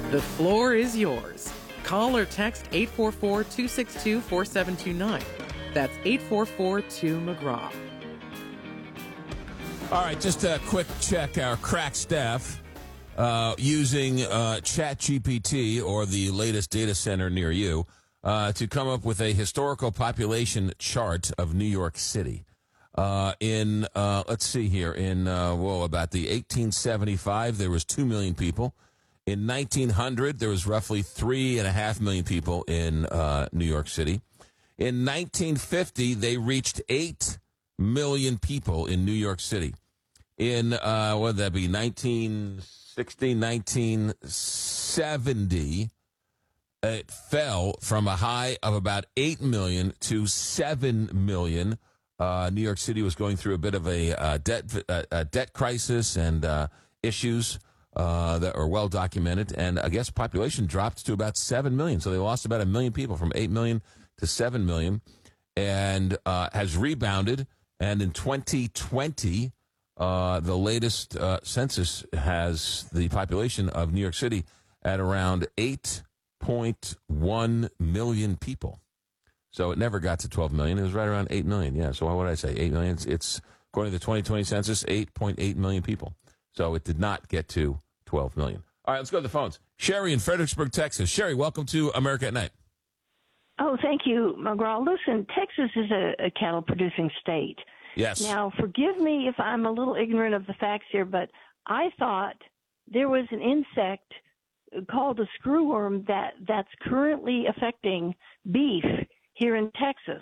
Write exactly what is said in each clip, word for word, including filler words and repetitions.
The floor is yours. Call or text eight four four, two six two, four seven two nine. That's eight four four, two McGraw. All right, just a quick check. Our crack staff uh, using uh, ChatGPT or the latest data center near you uh, to come up with a historical population chart of New York City. Uh, in, uh, let's see here, in, uh, well, about the eighteen seventy-five, there was two million people. In nineteen hundred, there was roughly three and a half million people in uh, New York City. In nineteen fifty, they reached eight million people in New York City. In, uh, what would that be, nineteen sixty, nineteen seventy, it fell from a high of about eight million to seven million. Uh, New York City was going through a bit of a uh, debt uh, a debt crisis and uh, issues uh, that are well documented. And I guess population dropped to about seven million. So they lost about a million people from eight million to seven million, and uh, has rebounded. And in twenty twenty, uh, the latest uh, census has the population of New York City at around eight point one million people. So it never got to twelve million. It was right around eight million. Yeah, so what would I say? eight million. It's, it's according to the twenty twenty census, eight point eight million people. So it did not get to twelve million. All right, let's go to the phones. Sherry in Fredericksburg, Texas. Sherry, welcome to America at Night. Oh, thank you, McGraw. Listen, Texas is a, a cattle-producing state. Yes. Now, forgive me if I'm a little ignorant of the facts here, but I thought there was an insect called a screwworm that, that's currently affecting beef here in Texas.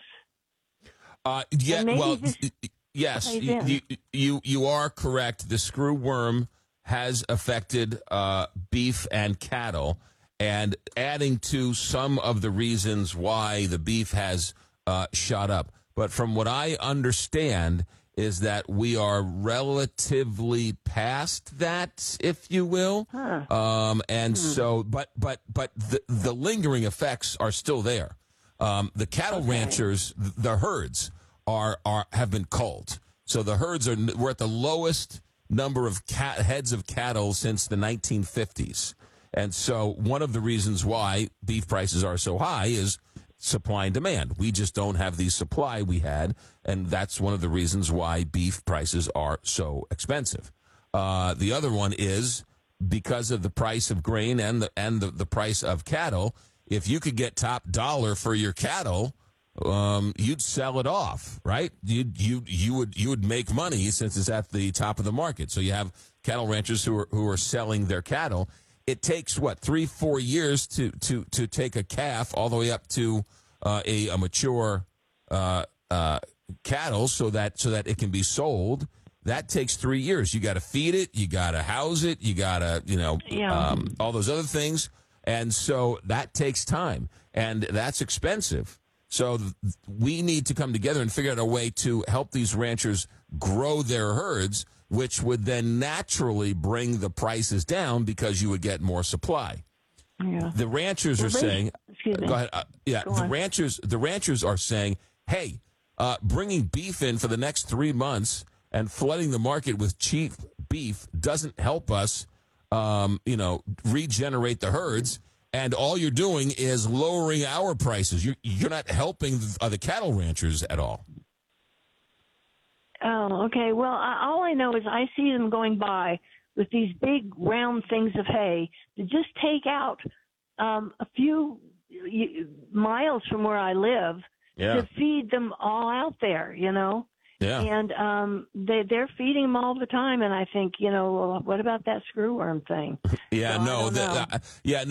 Uh, yeah, well, yes, you, you you are correct. The screwworm has affected uh, beef and cattle, and adding to some of the reasons why the beef has uh, shot up. But from what I understand is that we are relatively past that, if you will. Huh. Um, and hmm. so, but but but the, the lingering effects are still there. Um, the cattle okay. ranchers, the herds are are have been culled. So the herds are we're at the lowest number of cat, heads of cattle since the nineteen fifties. And so one of the reasons why beef prices are so high is supply and demand. We just don't have the supply we had, and that's one of the reasons why beef prices are so expensive. Uh, the other one is because of the price of grain and the and the, the price of cattle. If you could get top dollar for your cattle, um, you'd sell it off, right? You you you would you would make money since it's at the top of the market. So you have cattle ranchers who are who are selling their cattle. It takes what three four years to to to take a calf all the way up to uh, a, a mature uh, uh, cattle, so that so that it can be sold. That takes three years. You got to feed it, you got to house it, you got to you know yeah. um, all those other things. And so that takes time, and that's expensive. So th- we need to come together and figure out a way to help these ranchers grow their herds, which would then naturally bring the prices down because you would get more supply. Yeah. The ranchers well, are they, saying, excuse me. go ahead. Uh, yeah, go the on. ranchers, the ranchers are saying, hey, uh, bringing beef in for the next three months and flooding the market with cheap beef doesn't help us. Um, you know, regenerate the herds, and all you're doing is lowering our prices. You're, you're not helping the, uh, the cattle ranchers at all. Oh, okay. Well, I, all I know is I see them going by with these big round things of hay to just take out um, a few y- miles from where I live yeah. to feed them all out there, you know? Yeah. And um, they, they're feeding them all the time, and I think, you know, well, what about that screwworm thing? yeah, so no, the, uh, yeah, no.